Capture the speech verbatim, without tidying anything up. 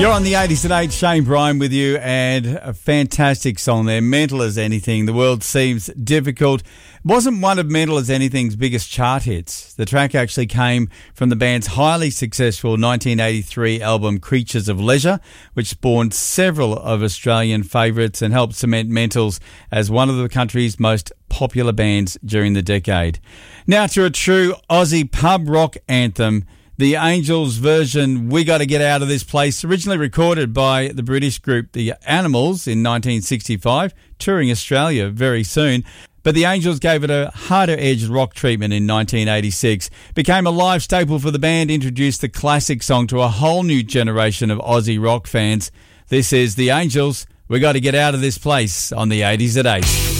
You're on the eighties at eight, Shane Bryan with you, and a fantastic song there, Mental as Anything. The World Seems Difficult. Wasn't one of Mental as Anything's biggest chart hits. The track actually came from the band's highly successful nineteen eighty-three album Creatures of Leisure, which spawned several of Australian favourites and helped cement Mentals as one of the country's most popular bands during the decade. Now to a true Aussie pub rock anthem, the Angels version, We Gotta Get Out of This Place, originally recorded by the British group The Animals in nineteen sixty-five, touring Australia very soon. But the Angels gave it a harder-edged rock treatment in nineteen eighty-six. Became a live staple for the band, introduced the classic song to a whole new generation of Aussie rock fans. This is The Angels, We Gotta Get Out of This Place on the eighties at eight.